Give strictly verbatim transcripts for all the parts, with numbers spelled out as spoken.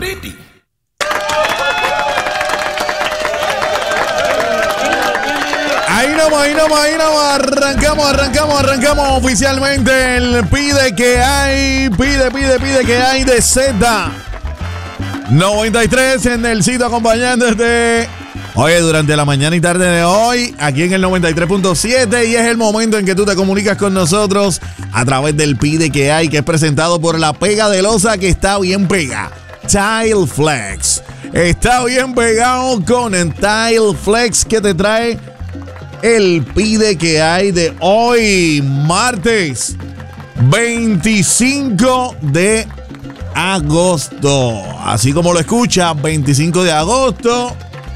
ready. Ahí nomás, ahí nomás, ahí nomás. Arrancamos, arrancamos, arrancamos oficialmente el Pide que hay. Pide, pide, pide que hay de Z noventa y tres en el sitio acompañándote. Oye, durante la mañana y tarde de hoy, aquí en el noventa y tres punto siete, y es el momento en que tú te comunicas con nosotros a través del Pide que hay, que es presentado por la pega de losa que está bien pega. Tile Flex. Está bien pegado con el Tile Flex que te trae el Pide que hay de hoy, martes veinticinco de agosto. Así como lo escuchas, veinticinco de agosto.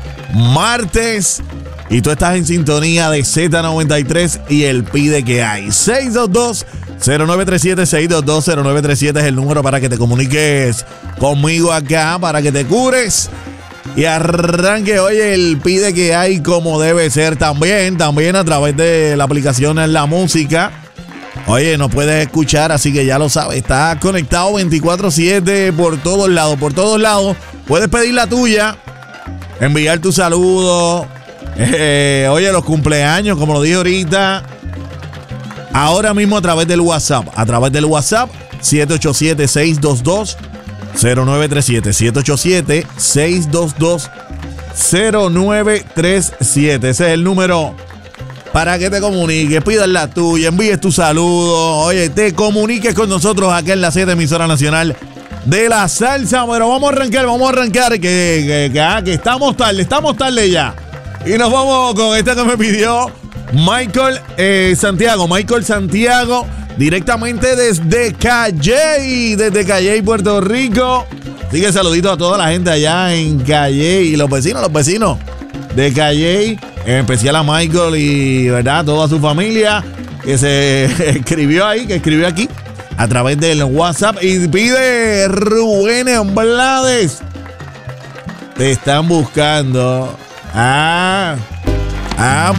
Martes, y tú estás en sintonía de Z noventa y tres y el Pide que hay. seis dos dos, cero nueve tres siete, seis dos dos, cero nueve tres siete es el número para que te comuniques conmigo acá, para que te cures y arranque hoy el Pide que hay como debe ser. También, también a través de la aplicación en La Música. Oye, nos puedes escuchar, así que ya lo sabes, estás conectado veinticuatro siete por todos lados, por todos lados. Puedes pedir la tuya, enviar tu saludo, eh, oye, los cumpleaños, como lo dije ahorita, ahora mismo a través del WhatsApp, a través del WhatsApp, siete ocho siete, seis dos dos, cero nueve tres siete, siete ocho siete, seis dos dos, cero nueve tres siete, ese es el número para que te comuniques, pidas la tuya, envíes tu saludo, oye, te comuniques con nosotros acá en la Z emisora nacional de la salsa. Bueno, vamos a arrancar, vamos a arrancar, que, que, que, ah, que estamos tarde, estamos tarde ya. Y nos vamos con esta que me pidió Michael eh, Santiago, Michael Santiago, directamente desde Calley, desde Calley, Puerto Rico. Así que saludito a toda la gente allá en Calley y los vecinos, los vecinos de Calley, en especial a Michael y, ¿verdad?, toda su familia que se escribió ahí, que escribió aquí a través del WhatsApp. Y pide Rubén Blades. Te están buscando. Ah, ah,